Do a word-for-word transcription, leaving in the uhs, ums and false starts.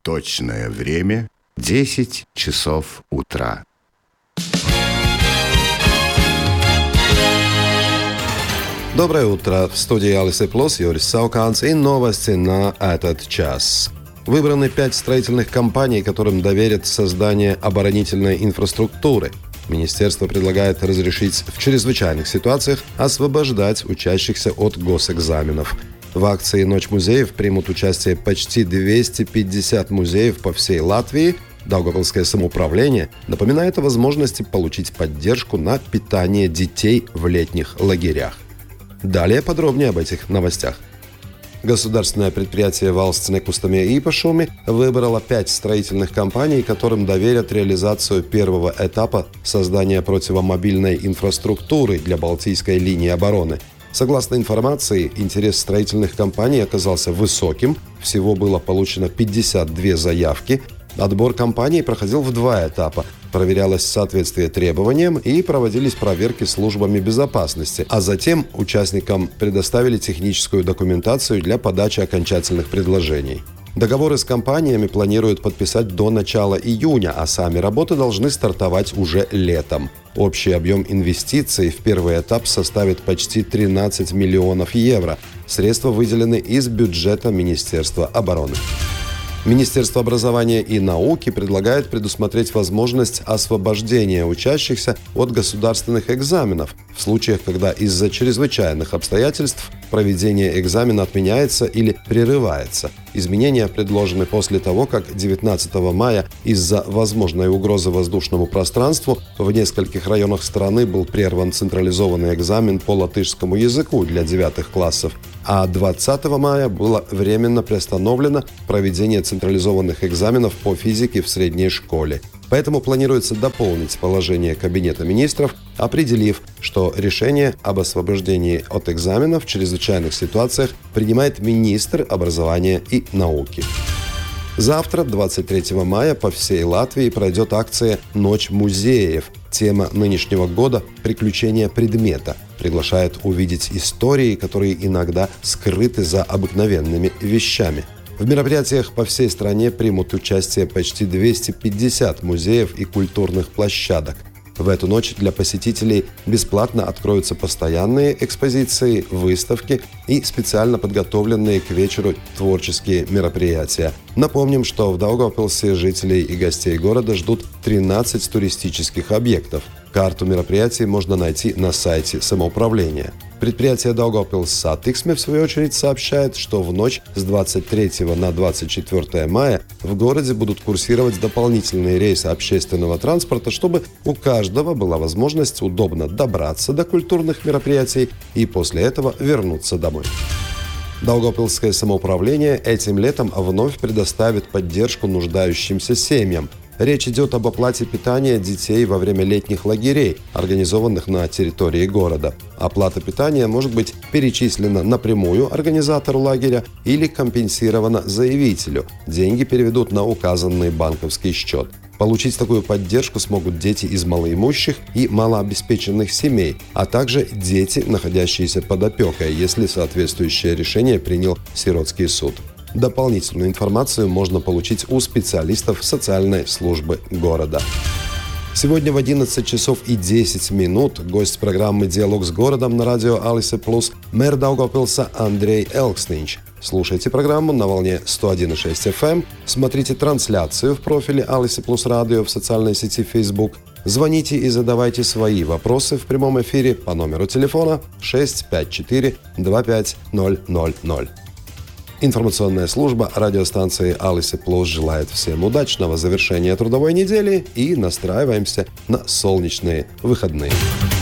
Точное время – десять часов утра. Доброе утро. В студии Алисы Плюс Юрис Сауканс и новости на этот час. Выбраны пять строительных компаний, которым доверят создание оборонительной инфраструктуры. Министерство предлагает разрешить в чрезвычайных ситуациях освобождать учащихся от госэкзаменов. В акции «Ночь музеев» примут участие почти двести пятьдесят музеев по всей Латвии. Даугавпилское самоуправление напоминает о возможности получить поддержку на питание детей в летних лагерях. Далее подробнее об этих новостях. Государственное предприятие «Valsts nekustamie īpašumi» выбрало пять строительных компаний, которым доверят реализацию первого этапа создания противомобильной инфраструктуры для Балтийской линии обороны. Согласно информации, интерес строительных компаний оказался высоким. Всего было получено пятьдесят две заявки. Отбор компаний проходил в два этапа. Проверялось соответствие требованиям и проводились проверки службами безопасности, а затем участникам предоставили техническую документацию для подачи окончательных предложений. Договоры с компаниями планируют подписать до начала июня, а сами работы должны стартовать уже летом. Общий объем инвестиций в первый этап составит почти тринадцать миллионов евро. Средства выделены из бюджета Министерства обороны. Министерство образования и науки предлагает предусмотреть возможность освобождения учащихся от государственных экзаменов в случаях, когда из-за чрезвычайных обстоятельств проведение экзамена отменяется или прерывается. Изменения предложены после того, как девятнадцатого мая из-за возможной угрозы воздушному пространству в нескольких районах страны был прерван централизованный экзамен по латышскому языку для девятых классов, а двадцатого мая было временно приостановлено проведение централизованных экзаменов по физике в средней школе. Поэтому планируется дополнить положение Кабинета министров, определив, что решение об освобождении от экзаменов в чрезвычайных ситуациях принимает министр образования и науки. Завтра, двадцать третьего мая, по всей Латвии пройдет акция «Ночь музеев». Тема нынешнего года – «Приключения предмета». Приглашает увидеть истории, которые иногда скрыты за обыкновенными вещами. В мероприятиях по всей стране примут участие почти двести пятьдесят музеев и культурных площадок. В эту ночь для посетителей бесплатно откроются постоянные экспозиции, выставки и специально подготовленные к вечеру творческие мероприятия. Напомним, что в Даугавпилсе жителей и гостей города ждут тринадцать туристических объектов. Карту мероприятий можно найти на сайте самоуправления. Предприятие Daugavpils Satiksme, в свою очередь, сообщает, что в ночь с двадцать третьего на двадцать четвёртое мая в городе будут курсировать дополнительные рейсы общественного транспорта, чтобы у каждого была возможность удобно добраться до культурных мероприятий и после этого вернуться домой. Даугавпилское самоуправление этим летом вновь предоставит поддержку нуждающимся семьям. Речь идет об оплате питания детей во время летних лагерей, организованных на территории города. Оплата питания может быть перечислена напрямую организатору лагеря или компенсирована заявителю. Деньги переведут на указанный банковский счет. Получить такую поддержку смогут дети из малоимущих и малообеспеченных семей, а также дети, находящиеся под опекой, если соответствующее решение принял сиротский суд. Дополнительную информацию можно получить у специалистов социальной службы города. Сегодня в одиннадцать часов и десять минут гость программы «Диалог с городом» на радио Алисы Плюс мэр Даугавпилса Андрей Элкснич. Слушайте программу на волне сто один и шесть эф эм, смотрите трансляцию в профиле Алисы Плюс Радио в социальной сети Facebook, звоните и задавайте свои вопросы в прямом эфире по номеру телефона шесть пять четыре два пять ноль ноль ноль. Информационная служба радиостанции Алисы Плюс желает всем удачного завершения трудовой недели и настраиваемся на солнечные выходные.